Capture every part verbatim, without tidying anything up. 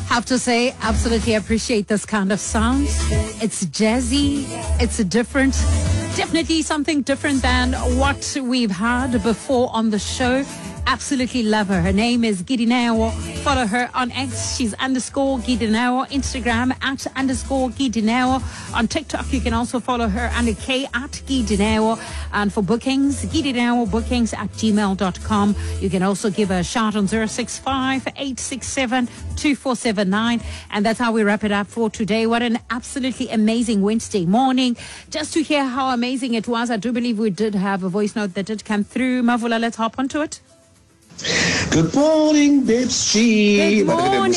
Have to say, absolutely appreciate this kind of sound. It's jazzy. It's different. Definitely something different than what we've had before on the show. Absolutely love her. Her name is Gidenawa. Follow her on X. She's underscore Gidenawa. Instagram at underscore Gidenawa. On TikTok, you can also follow her under K at Gidenawa. And for bookings, Gidenawa bookings at gmail dot com. You can also give her a shout on zero six five, eight six seven, two four seven nine. And that's how we wrap it up for today. What an absolutely amazing Wednesday morning. Just to hear how amazing it was, I do believe we did have a voice note that did come through. Mavula, let's hop onto it. Good morning, babes. Good morning.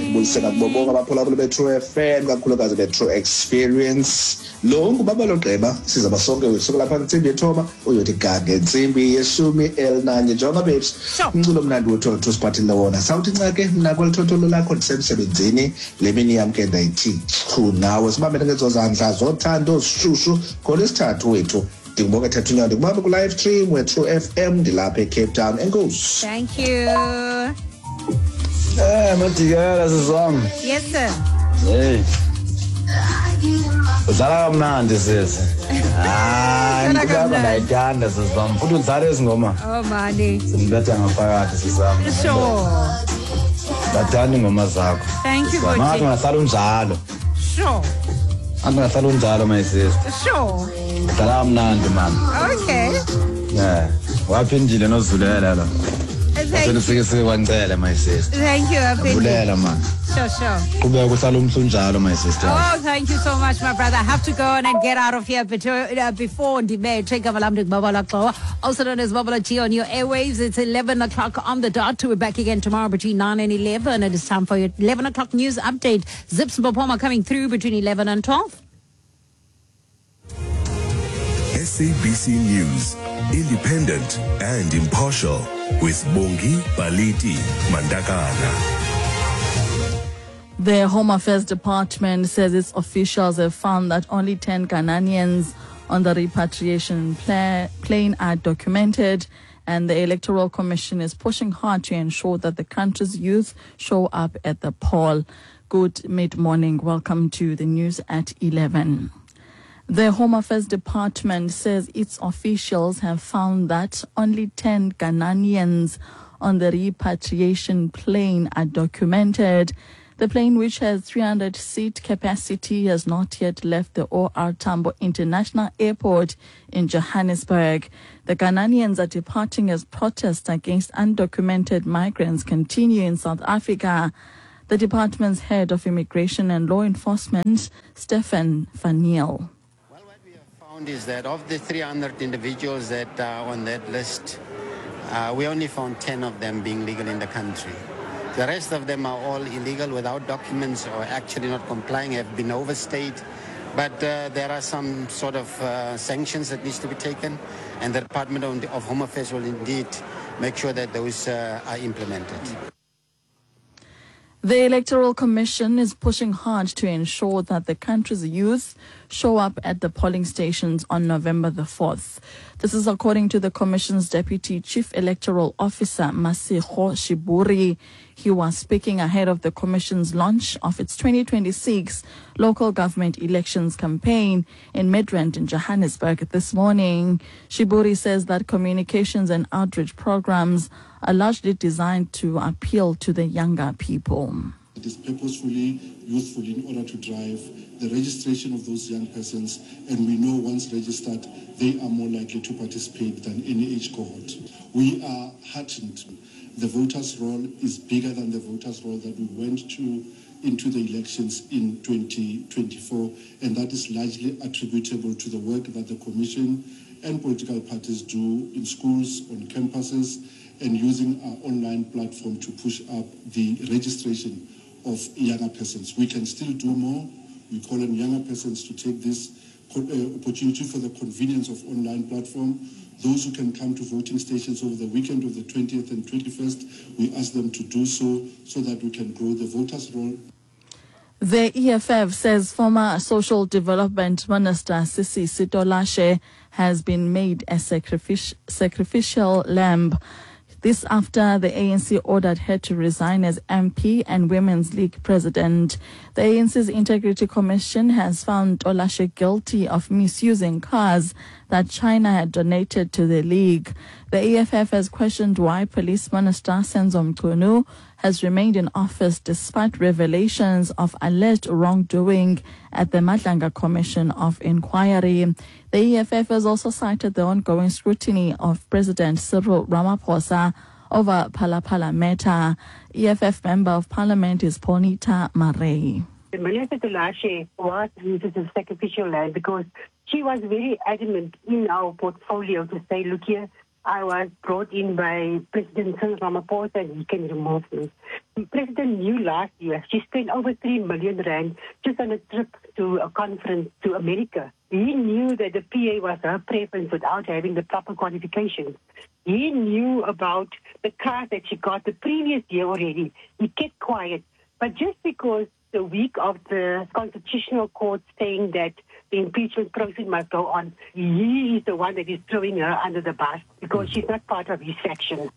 Metro F M, kakhulukazi Metro Experience. Lo ngubaba loGqeba siza basonke wethu lapha insimbi yethoma uyothi gange insimbi yeshumi elinanye jonga babes. Umculo omnandi wethu wethu siphathile wona. Sawuthi ncake mina kwelithotholo lakho ndisemsebenzini lemini yami ke ndayithi chu nawe sibambe ngezozandla zothando sishushu khona isithathu wethu. Ngibonga thathunya ngibamba ku live stream Metro F M dilapha eCape Town. Enkosi. Thank you. Eh, madigala sizam. Yes sir. Hey. Udlala kamnandi sisi. Ah, ngikaba ndayithanda sizam. Futhi udlala ezingoma. Oh mani. Simbetha ngaphakathi sizam. Sure. Bathanda ingoma zakho. Thank you, Mama Boji. ngahlala unjalo. Sure. Angahlala unjalo my sister. Sure. Udlala kamnandi man. Okay. Yeah. Waphindile nozulela la. Thank you. Thank my sister. Thank you, Bulela man. Sure, sure. Qhubeka uhlala umhlunjalo my sister. Oh, thank you so much, my brother. I have to go on and get out of here before Ndibe igama lami ngibabala Xhowa, also known as Babala G on your airwaves. It's eleven o'clock on the dot. We're back again tomorrow between nine and eleven. And it's time for your eleven o'clock news update. Zips Mbopoma coming through between eleven and twelve. S A B C News, independent and impartial, with Bongi Baliti Mandakana. The Home Affairs Department says its officials have found that only ten Ghanaians on the repatriation pla- plane are documented, and the Electoral Commission is pushing hard to ensure that the country's youth show up at the poll. Good mid-morning. Welcome to the news at eleven. The Home Affairs Department says its officials have found that only ten Ghanaians on the repatriation plane are documented. The plane, which has three hundred seat capacity, has not yet left the O R Tambo International Airport in Johannesburg. The Ghanaians are departing as protests against undocumented migrants continue in South Africa. The department's head of immigration and law enforcement, Stephen Faniel. Is that of the three hundred individuals that are on that list, uh, we only found ten of them being legal in the country. The rest of them are all illegal without documents or actually not complying, have been overstayed. But uh, there are some sort of uh, sanctions that needs to be taken, and the Department of Home Affairs will indeed make sure that those uh, are implemented. The Electoral Commission is pushing hard to ensure that the country's youth show up at the polling stations on November the fourth. This is according to the Commission's Deputy Chief Electoral Officer, Masego Shiburi. He was speaking ahead of the Commission's launch of its twenty twenty-six local government elections campaign in Midrand in Johannesburg this morning. Shiburi says that communications and outreach programs are largely designed to appeal to the younger people. It is purposefully useful in order to drive the registration of those young persons, and we know once registered, they are more likely to participate than any age cohort. We are heartened. The voters' roll is bigger than the voters' roll that we went to into the elections in twenty twenty-four, and that is largely attributable to the work that the Commission and political parties do in schools, on campuses, and using our online platform to push up the registration of younger persons. We can still do more. We call on younger persons to take this uh, opportunity for the convenience of online platform. Those who can come to voting stations over the weekend of the twentieth and twenty-first, we ask them to do so so that we can grow the voters' roll. The E F F says former Social Development Minister Sisi Sitolashe has been made a sacrific- sacrificial lamb. This after the A N C ordered her to resign as M P and Women's League president. The A N C's Integrity Commission has found Olashe guilty of misusing cars that China had donated to the league. The A F F has questioned why Police Minister Senzo Mchunu has remained in office despite revelations of alleged wrongdoing at the Madlanga Commission of Inquiry. The E F F has also cited the ongoing scrutiny of President Cyril Ramaphosa over Phalaphala matter. E F F Member of Parliament is Ponita Marey. Minister Olashe was used as a sacrificial lamb because she was very adamant in our portfolio to say, look here, I was brought in by President Cyril Ramaphosa and he can remove me. The President knew last year she spent over three million rand just on a trip to a conference to America. He knew that the P A was her preference without having the proper qualifications. He knew about the car that she got the previous year already. He kept quiet. But just because the week of the Constitutional Court saying that the impeachment process must go on, he is the one that is throwing her under the bus because she's not part of his faction.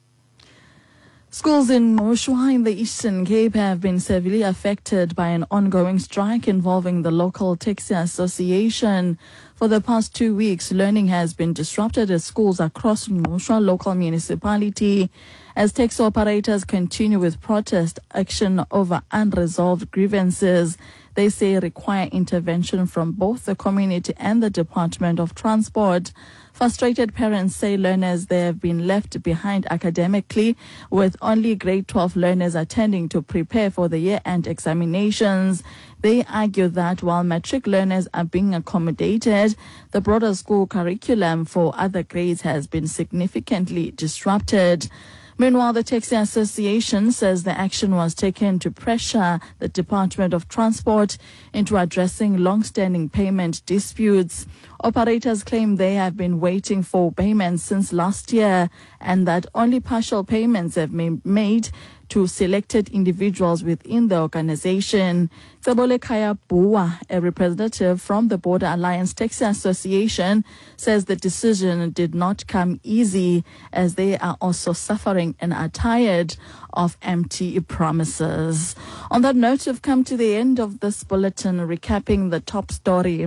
Schools in Moshwa in the Eastern Cape have been severely affected by an ongoing strike involving the local taxi association. For the past two weeks, learning has been disrupted at schools across Moshwa local municipality as taxi operators continue with protest action over unresolved grievances they say require intervention from both the community and the Department of Transport. Frustrated parents say learners they have been left behind academically, with only grade twelve learners attending to prepare for the year-end examinations. They argue that while matric learners are being accommodated, the broader school curriculum for other grades has been significantly disrupted. Meanwhile, the Taxi Association says the action was taken to pressure the Department of Transport into addressing long-standing payment disputes. Operators claim they have been waiting for payments since last year and that only partial payments have been made to selected individuals within the organization. Tsebole Kaya Bua, a representative from the Border Alliance Taxi Association, says the decision did not come easy as they are also suffering and are tired of empty promises. On that note, we've come to the end of this bulletin recapping the top story.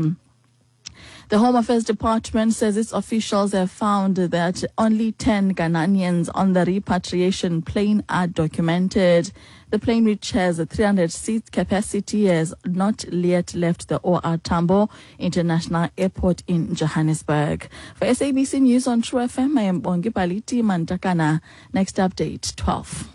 The Home Affairs Department says its officials have found that only ten Ghanaians on the repatriation plane are documented. The plane, which has a three hundred seat capacity, has not yet left the O R Tambo International Airport in Johannesburg. For S A B C News on True F M, I am Bongi Baliti Mantakana. Next update, twelve.